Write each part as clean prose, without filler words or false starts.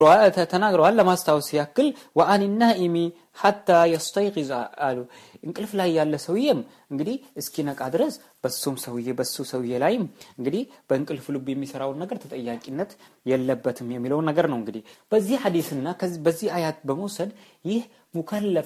ተናግረዋል ለማስታወስ ያክል ወአን النائم حتى يستيقظ አሉ እንቅልፍ ላይ ያለ ሰውዬም እንግዲህ እስኪነቃ ድረስ በሱ ሰውዬ ላይም እንግዲህ በእንቅልፍ ልብ የሚሰራው ነገር ተጠያቂነት የለበትም የሚለው ነገር ነው እንግዲህ በዚህ ሐዲስና በዚህ አያት በመውሰድ ይህ ሙከለፍ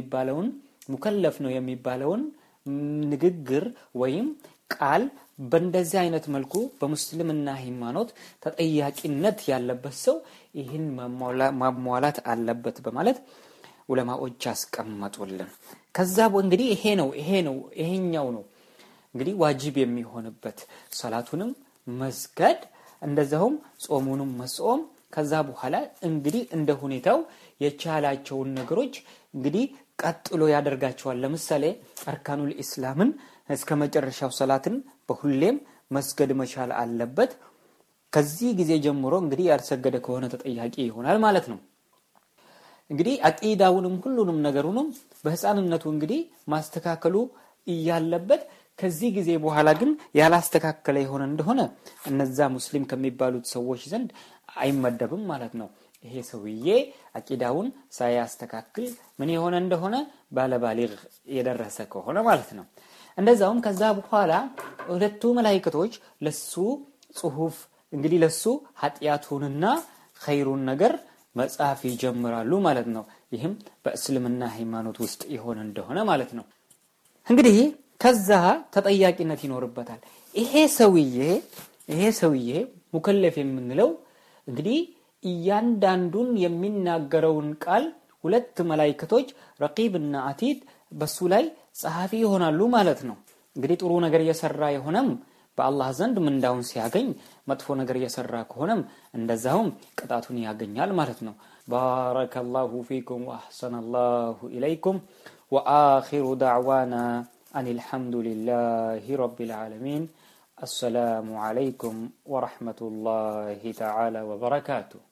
ነው የሚባለውን ንግግር ወይም ቃል በእንደዚህ አይነት መልኩ በሙስሊምና ሃይማኖት ተጠያቂነት ያለበት ሰው ይህን ማሟላት አለበት በማለት ዑለማዎች ያስቀመጡልን ከዛ እንግዲህ ይሄኛው ነው እንግዲህ ዋጅብ የሚሆንበት ሰላቱንም መስገድ እንደዛውም ጾሙንም መጾም ከዛ በኋላ እንግዲህ እንደ ሁኔታው የቻላቸውን ነገሮች እንግዲህ ቀጥሎ ያደርጋቸዋል ለምሳሌ አርካኑል ኢስላምን እስከ መጨረሻው ሰላትን በሁሌም መስገድ መቻል አለበት ከዚህ ጊዜ ጀምሮ እንግዲህ ያልሰገደ ከሆነ ተጠያቂ ይሆናል ማለት ነው እንግዲህ አቂዳውንም ሁሉንም ነገሩንም በህፃንነቱ እንግዲህ ማስተካከሉ ያለበት ከዚህ ጊዜ በኋላ ግን ያላስተካከለ ይሆን እንደሆነ እነዛ ሙስሊም ከሚባሉት ሰዎች ዘንድ አይመደብም ማለት ነው ይሄ ሰውዬ አቂዳውን ሳያስተካክል ምን ይሆን እንደሆነ ባለባሊግ የደረሰ ከሆነ ማለት ነው እንደዛውም ከዛ በኋላ ሁለቱ መላእክቶች ለሱ ጽሁፍ እንግዲህ ለሱ ኃጢያቱንና ኸይሩን ነገር መጻፍ ይጀምራሉ ማለት ነው ይህም በእስልምና ሃይማኖት ውስጥ ይሆን እንደሆነ ማለት ነው እንግዲህ ከዛ ተጠያቂነት ይኖርበታል ይሄ ሰውዬ ሙከለፍ የምንለው እንግዲህ እያንዳንዱን የሚናገረውን ቃል ሁለት መላእክቶች ረቂብና አቲድ በሱ ላይ ጸሐፊ ይሆናሉ ማለት ነው እንግዲህ ጥሩ ነገር እየሰራ ይሆነም በአላህ ዘንድ ምንዳውን ሲያገኝ መጥፎ ነገር እየሰራ ከሆነም እንደዛውም ቅጣቱን ያገኛል ማለት ነው ባረከላሁ ፊኩም ወአህሰነላሁ ኢለይኩም ወአኺሩ ዳዕዋና አንል ሐምዱሊላሂ ረቢል ዓለሚን السلام عليكم ورحمة الله تعالى وبركاته